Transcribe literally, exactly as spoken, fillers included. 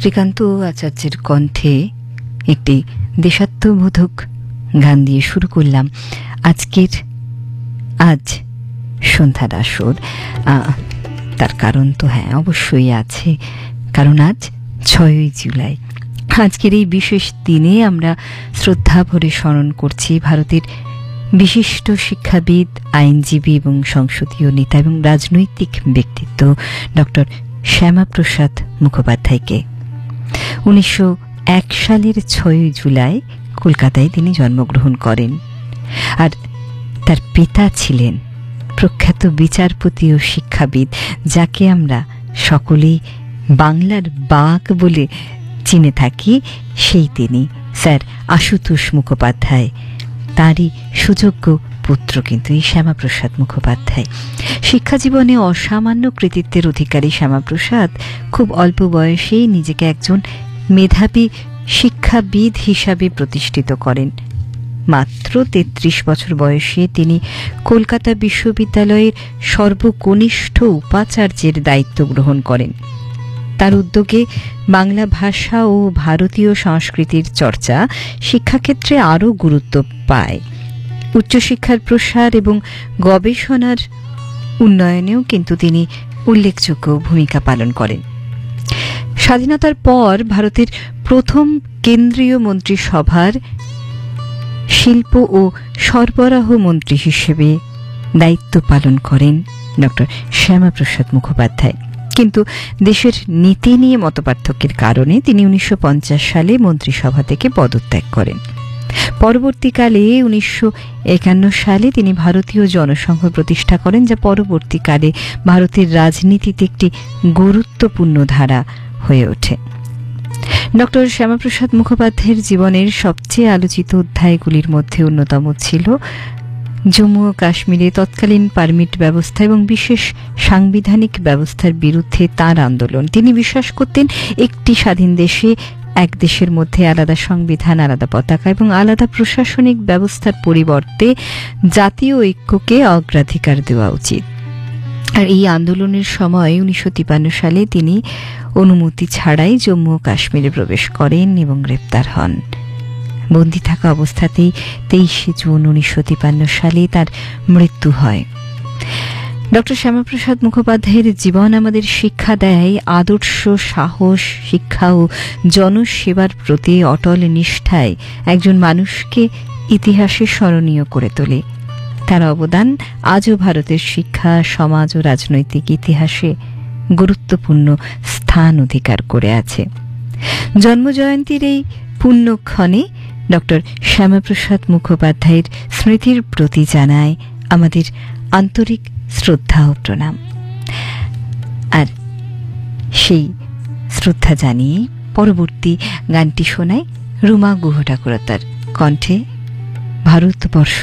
শ্রীকান্ত আচার্যের কণ্ঠে একটি দেশাত্মবোধক গান দিয়ে শুরু করলাম আজকের আজ সন্ধ্যার আসর। তার কারণ তো হ্যাঁ অবশ্যই আছে, কারণ আজ ছয়ই জুলাই। আজকের এই বিশেষ দিনে আমরা শ্রদ্ধা ভরে স্মরণ করছি ভারতের বিশিষ্ট শিক্ষাবিদ, আইনজীবী এবং সংসদীয় নেতা এবং রাজনৈতিক ব্যক্তিত্ব ডক্টর শ্যামাপ্রসাদ মুখোপাধ্যায়কে। উনিশশো এক সালের ছয়ই জুলাই কলকাতায় তিনি জন্মগ্রহণ করেন। আর তার পিতা ছিলেন প্রখ্যাত বিচারপতি ও শিক্ষাবিদ, যাকে আমরা সকলেই বাংলার বাঘ বলে চিনে থাকি, সেই তিনি স্যার আশুতোষ মুখোপাধ্যায়। তারই সুযোগ্য পুত্র কিন্তু এই শ্যামাপ্রসাদ মুখোপাধ্যায়। শিক্ষাজীবনে অসামান্য কৃতিত্বের অধিকারী শ্যামাপ্রসাদ খুব অল্প বয়সেই নিজেকে একজন মেধাবী শিক্ষাবিদ হিসাবে প্রতিষ্ঠিত করেন। মাত্র তেত্রিশ বছর বয়সে তিনি কলকাতা বিশ্ববিদ্যালয়ের সর্বকনিষ্ঠ উপাচার্যের দায়িত্ব গ্রহণ করেন। তার উদ্যোগে বাংলা ভাষা ও ভারতীয় সংস্কৃতির চর্চা শিক্ষাক্ষেত্রে আরও গুরুত্ব পায়। উচ্চশিক্ষার প্রসার এবং গবেষণার উন্নয়নেও কিন্তু তিনি উল্লেখযোগ্য ভূমিকা পালন করেন। স্বাধীনতার পর ভারতের প্রথম কেন্দ্রীয় মন্ত্রিসভার শিল্প ও সরবরাহ মন্ত্রী হিসেবে দায়িত্ব পালন করেন ডক্টর শ্যামাপ্রসাদ মুখোপাধ্যায়। কিন্তু দেশের নীতি নিয়ে মতপার্থক্যের কারণে তিনি উনিশশো পঞ্চাশ সালে মন্ত্রিসভা থেকে পদত্যাগ করেন। পরবর্তীকালে উনিশশো একান্ন সালে তিনি ভারতীয় জনসংঘ প্রতিষ্ঠা করেন, যা পরবর্তীকালে ভারতের রাজনীতিতে একটি গুরুত্বপূর্ণ ধারা হয়ে ওঠে। ডক্টর শ্যামাপ্রসাদ মুখোপাধ্যায়ের জীবনের সবচেয়ে আলোচিত অধ্যায়গুলির মধ্যে অন্যতম ছিল জম্মু ও কাশ্মীরে তৎকালীন পারমিট ব্যবস্থা এবং বিশেষ সাংবিধানিক ব্যবস্থার বিরুদ্ধে তার আন্দোলন। তিনি বিশ্বাস করতেন একটি স্বাধীন দেশে এক দেশের মধ্যে আলাদা সংবিধান, আলাদা পতাকা এবং আলাদা প্রশাসনিক ব্যবস্থার পরিবর্তে জাতীয় ঐক্যকে অগ্রাধিকার দেওয়া উচিত। আর এই আন্দোলনের সময় উনিশশো তিপ্পান্ন সালে তিনি অনুমতি ছাড়াই জম্মু ও কাশ্মীরে প্রবেশ করেন এবং গ্রেপ্তার হন। বন্দী থাকা অবস্থাতেই তেইশে জুন উনিশশো তিপ্পান্ন সালে তার মৃত্যু হয়। ডক্টর শ্যামাপ্রসাদ মুখোপাধ্যায়ের জীবন আমাদের শিক্ষা দেয় আদর্শ, সাহস, শিক্ষা ও জনসেবার প্রতি অটল নিষ্ঠায় একজন মানুষকে ইতিহাসে স্মরণীয় করে তোলে। তার অবদান আজও ভারতের শিক্ষা, সমাজ ও রাজনৈতিক ইতিহাসে গুরুত্বপূর্ণ স্থান অধিকার করে আছে। জন্মজয়ন্তীর এই পুণ্যক্ষণে ডক্টর শ্যামাপ্রসাদ মুখোপাধ্যায়ের স্মৃতির প্রতি জানায় আমাদের আন্তরিক শ্রদ্ধা ও প্রণাম। আর সেই শ্রদ্ধা জানিয়ে পরবর্তী গানটি শোনায় রুমা গুহ ঠাকুরতার কণ্ঠে ভারতবর্ষ